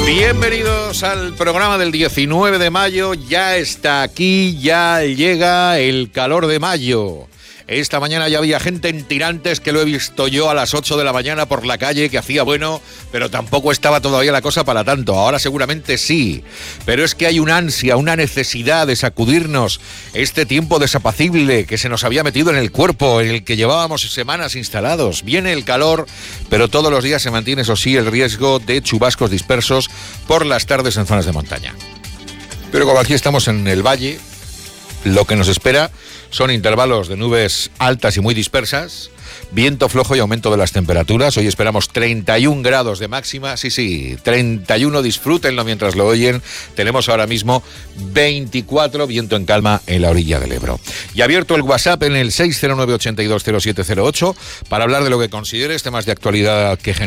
Bienvenidos al programa del 19 de mayo. Ya está aquí, ya llega el calor de mayo. Esta mañana ya había gente en Tirantes, que lo he visto yo a las 8 de la mañana por la calle, que hacía bueno, pero tampoco estaba todavía la cosa para tanto. Ahora seguramente sí, pero es que hay una ansia, una necesidad de sacudirnos este tiempo desapacible que se nos había metido en el cuerpo, en el que llevábamos semanas instalados. Viene el calor, pero todos los días se mantiene, eso sí, el riesgo de chubascos dispersos por las tardes en zonas de montaña. Pero como aquí estamos en el valle, lo que nos espera son intervalos de nubes altas y muy dispersas, viento flojo y aumento de las temperaturas. Hoy esperamos 31 grados de máxima, sí, 31, disfrútenlo mientras lo oyen. Tenemos ahora mismo 24, viento en calma en la orilla del Ebro. Y abierto el WhatsApp en el 609-820708 para hablar de lo que consideres, temas de actualidad que